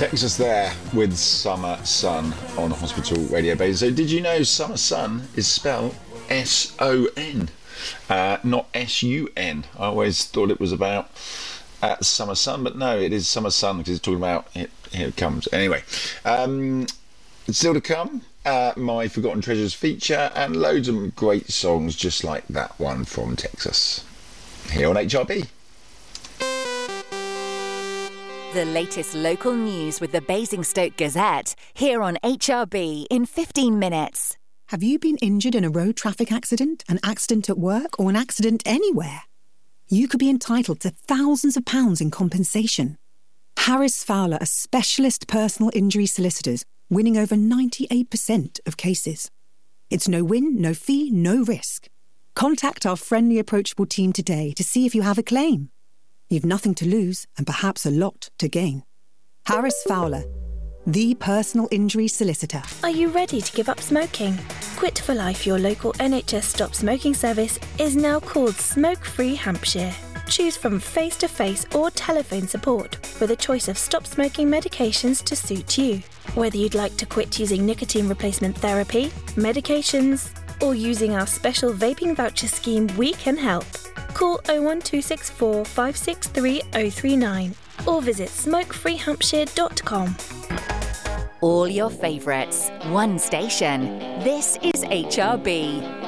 Texas there with Summer Sun on Hospital Radio Base. So did you know Summer Sun is spelled S-O-N, not S-U-N? I always thought it was about Summer Sun, but no, it is Summer Sun because it's talking about it. Here it comes. Anyway, still to come, my Forgotten Treasures feature and loads of great songs just like that one from Texas. Here on HRB. The latest local news with the Basingstoke Gazette, here on HRB in 15 minutes. Have you been injured in a road traffic accident, an accident at work, or an accident anywhere? You could be entitled to thousands of pounds in compensation. Harris Fowler are specialist personal injury solicitors, winning over 98% of cases. It's no win, no fee, no risk. Contact our friendly, approachable team today to see if you have a claim. You've nothing to lose and perhaps a lot to gain. Harris Fowler, the personal injury solicitor. Are you ready to give up smoking? Quit for Life, your local NHS stop smoking service, is now called Smoke Free Hampshire. Choose from face-to-face or telephone support with a choice of stop smoking medications to suit you. Whether you'd like to quit using nicotine replacement therapy, medications, or using our special vaping voucher scheme, we can help. Call 01264 563 039 or visit smokefreehampshire.com. All your favourites, one station. This is HRB.